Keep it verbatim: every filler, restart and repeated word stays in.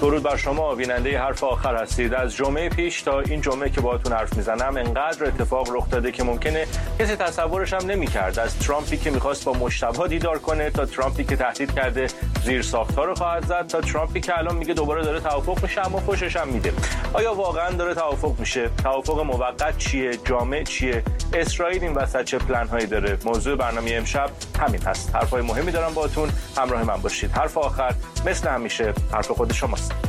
درود بر شما بیننده حرف آخر هستید. از جمعه پیش تا این جمعه که باهاتون حرف میزنم انقدر اتفاق رخ داده که ممکنه کسی تصورش هم نمی‌کرد. از ترامپی که می‌خواست با مجتبی دیدار کنه تا ترامپی که تهدید کرده زیر ساخت‌ها رو خواهد زد تا ترامپی که الان میگه دوباره داره توافق میشه اما فوشش هم میده. آیا واقعا داره توافق میشه؟ توافق موقت چیه؟ جامع چیه؟ اسرائیل این وسط چه پلن‌هایی داره؟ موضوع برنامه امشب همین هست. حرفای مهمی دارم باهاتون، همراه من باشید. حرف آخر مثل همیشه حرف خود شماست.